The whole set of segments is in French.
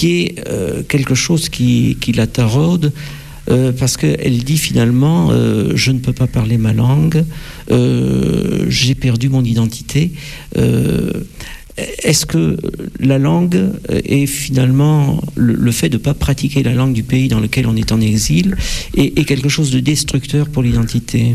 qui est quelque chose qui la taraude, parce qu'elle dit finalement je ne peux pas parler ma langue, j'ai perdu mon identité. Est-ce que la langue est finalement le fait de ne pas pratiquer la langue du pays dans lequel on est en exil est quelque chose de destructeur pour l'identité?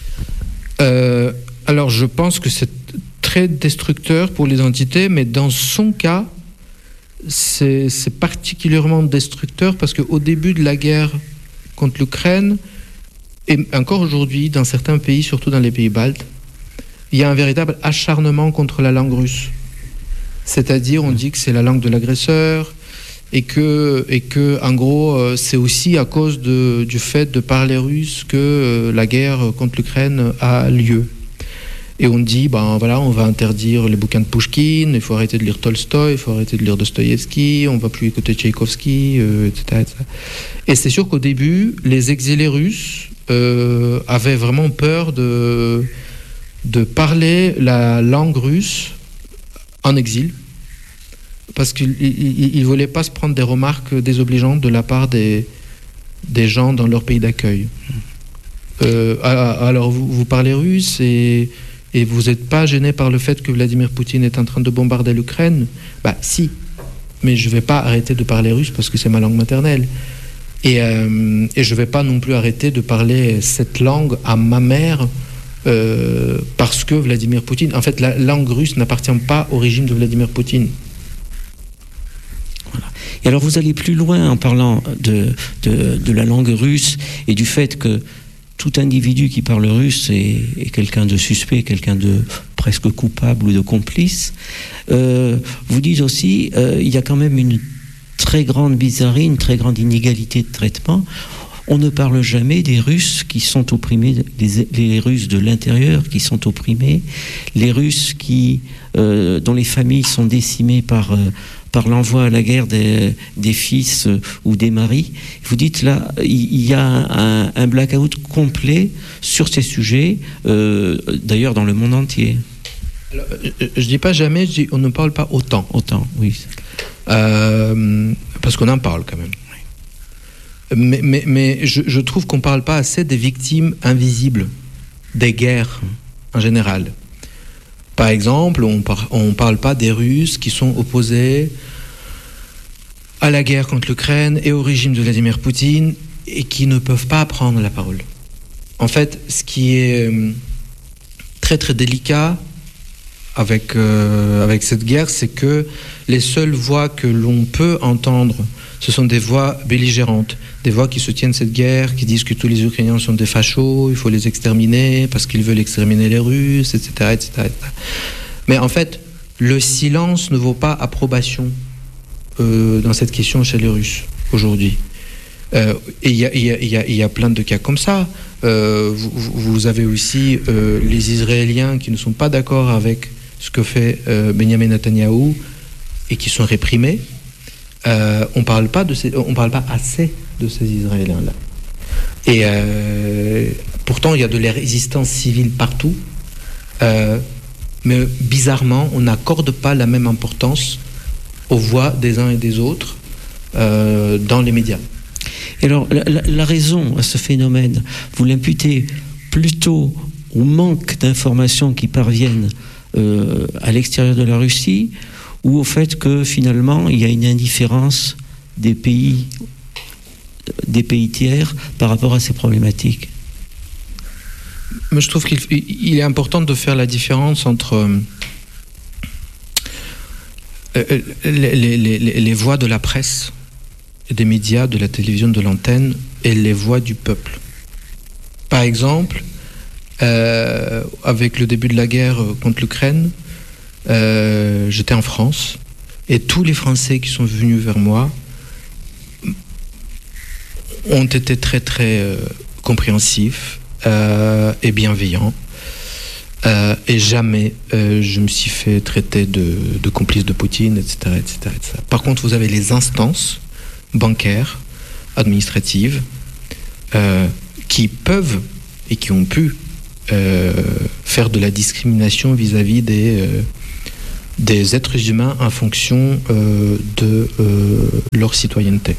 Alors je pense que c'est très destructeur pour l'identité, mais dans son cas, c'est particulièrement destructeur parce qu'au début de la guerre contre l'Ukraine, et encore aujourd'hui dans certains pays, surtout dans les pays baltes, il y a un véritable acharnement contre la langue russe. C'est-à-dire, on dit que c'est la langue de l'agresseur et que en gros, c'est aussi à cause du fait de parler russe que la guerre contre l'Ukraine a lieu. Et on dit, voilà, on va interdire les bouquins de Pouchkine, il faut arrêter de lire Tolstoï, il faut arrêter de lire Dostoïevski, on va plus écouter Tchaïkovski, etc., etc. Et c'est sûr qu'au début, les exilés russes avaient vraiment peur de parler la langue russe en exil, parce qu'ils ne voulaient pas se prendre des remarques désobligeantes de la part des gens dans leur pays d'accueil. Alors vous parlez russe et vous n'êtes pas gêné par le fait que Vladimir Poutine est en train de bombarder l'Ukraine? Si, mais je ne vais pas arrêter de parler russe parce que c'est ma langue maternelle. Et je ne vais pas non plus arrêter de parler cette langue à ma mère parce que Vladimir Poutine... En fait, la langue russe n'appartient pas au régime de Vladimir Poutine. Voilà. Et alors vous allez plus loin en parlant de la langue russe et du fait que tout individu qui parle russe est quelqu'un de suspect, quelqu'un de presque coupable ou de complice. Vous dites aussi il y a quand même une très grande bizarrerie, une très grande inégalité de traitement. On ne parle jamais des Russes qui sont opprimés, les Russes de l'intérieur qui sont opprimés, les Russes dont les familles sont décimées par l'envoi à la guerre des fils ou des maris. Vous dites là, il y a un blackout complet sur ces sujets, d'ailleurs dans le monde entier. Alors, je dis pas jamais, je dis on ne parle pas autant. Autant, oui. Parce qu'on en parle quand même. Mais je trouve qu'on ne parle pas assez des victimes invisibles des guerres en général. Par exemple, on ne parle pas des Russes qui sont opposés à la guerre contre l'Ukraine et au régime de Vladimir Poutine et qui ne peuvent pas prendre la parole. En fait, ce qui est très très délicat avec cette guerre, c'est que les seules voix que l'on peut entendre, ce sont des voix belligérantes, des voix qui soutiennent cette guerre, qui disent que tous les Ukrainiens sont des fachos, il faut les exterminer parce qu'ils veulent exterminer les Russes, etc., etc., etc. Mais en fait, le silence ne vaut pas approbation dans cette question chez les Russes aujourd'hui. Et il y a plein de cas comme ça. Vous avez aussi les Israéliens qui ne sont pas d'accord avec ce que fait Benjamin Netanyahou et qui sont réprimés. On parle pas assez de ces Israéliens-là. Et pourtant, il y a de la résistance civile partout. Mais bizarrement, on n'accorde pas la même importance aux voix des uns et des autres dans les médias. Et alors, la raison à ce phénomène, vous l'imputez plutôt au manque d'informations qui parviennent à l'extérieur de la Russie, ou au fait que finalement il y a une indifférence des pays tiers par rapport à ces problématiques? Mais je trouve qu'il est important de faire la différence entre les voix de la presse, des médias, de la télévision, de l'antenne, et les voix du peuple. Par exemple, avec le début de la guerre contre l'Ukraine, j'étais en France et tous les Français qui sont venus vers moi ont été très très compréhensifs et bienveillants et jamais je me suis fait traiter de complice de Poutine, etc., etc., etc. Par contre, vous avez les instances bancaires, administratives qui peuvent et qui ont pu faire de la discrimination vis-à-vis des êtres humains en fonction de leur citoyenneté.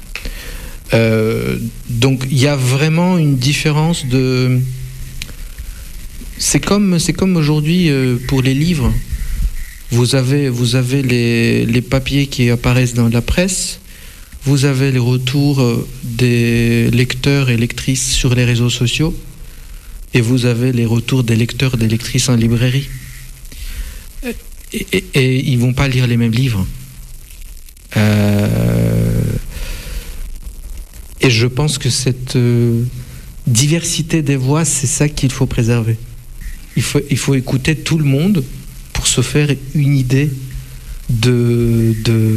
Donc il y a vraiment une différence de... C'est comme aujourd'hui pour les livres. Vous avez les papiers qui apparaissent dans la presse, vous avez les retours des lecteurs et lectrices sur les réseaux sociaux, et vous avez les retours des lecteurs et des lectrices en librairie. Et ils ne vont pas lire les mêmes livres. Et je pense que cette diversité des voix, c'est ça qu'il faut préserver. Il faut écouter tout le monde pour se faire une idée de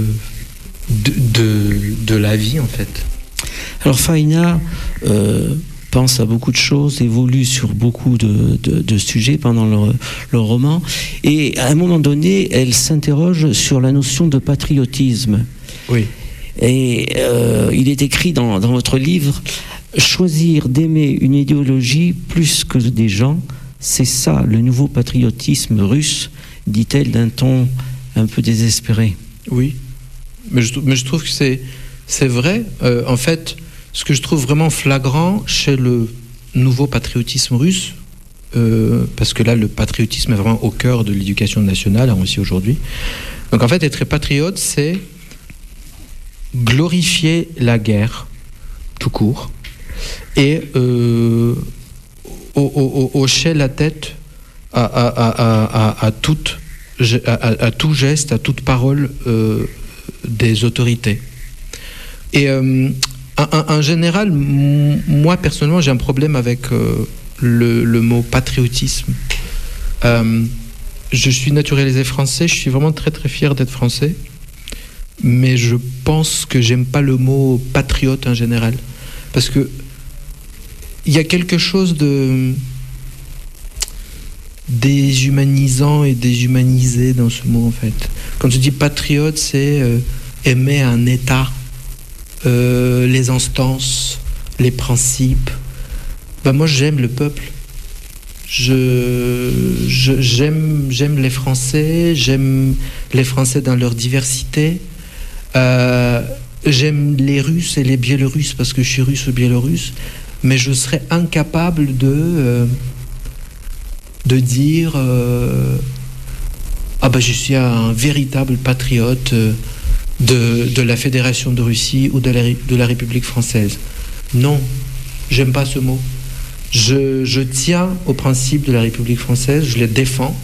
la vie, en fait. Alors Faïna pense à beaucoup de choses, évolue sur beaucoup de sujets pendant le roman, et à un moment donné, elle s'interroge sur la notion de patriotisme. Oui. Et il est écrit dans votre livre, choisir d'aimer une idéologie plus que des gens, c'est ça le nouveau patriotisme russe, dit-elle d'un ton un peu désespéré. Oui, mais je trouve que c'est vrai. En fait, ce que je trouve vraiment flagrant chez le nouveau patriotisme russe, parce que là, le patriotisme est vraiment au cœur de l'éducation nationale, hein, aussi aujourd'hui. Donc en fait, être patriote, c'est glorifier la guerre, tout court, et hocher la tête à tout geste, à toute parole des autorités. Et en général, moi personnellement, j'ai un problème avec le mot patriotisme. Je suis naturalisé français, je suis vraiment très très fier d'être français, mais je pense que j'aime pas le mot patriote en général, parce que il y a quelque chose de déshumanisant et déshumanisé dans ce mot, en fait. Quand tu dis patriote, c'est aimer un État, les instances, les principes. Ben moi, j'aime le peuple. J'aime les Français, j'aime les Français dans leur diversité. J'aime les Russes et les Biélorusses parce que je suis russe ou biélorusse, mais je serais incapable de dire ah ben je suis un véritable patriote de la Fédération de Russie ou de la République française. Non, j'aime pas ce mot. Je tiens aux principes de la République française, je les défends.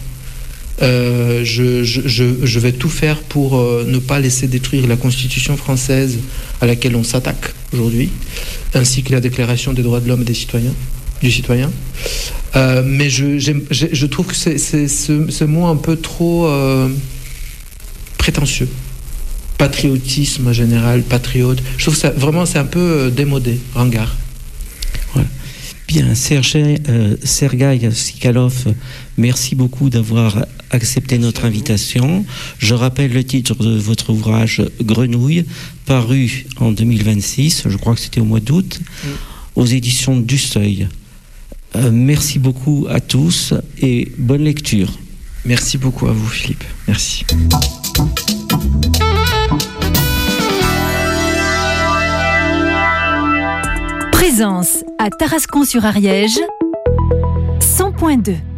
Je vais tout faire pour ne pas laisser détruire la Constitution française à laquelle on s'attaque aujourd'hui, ainsi que la Déclaration des droits de l'homme et du citoyen. Mais je trouve que c'est ce mot un peu trop prétentieux. Patriotisme en général, patriote. Je trouve que ça, vraiment c'est un peu démodé, ringard. Voilà. Bien, Sergueï Tchikhalov, merci beaucoup d'avoir accepté notre invitation. Je rappelle le titre de votre ouvrage Grenouille, paru en 2026, je crois que c'était au mois d'août, aux éditions du Seuil. Merci beaucoup à tous et bonne lecture. Merci beaucoup à vous, Philippe. Merci. Présence à Tarascon-sur-Ariège, 100.2.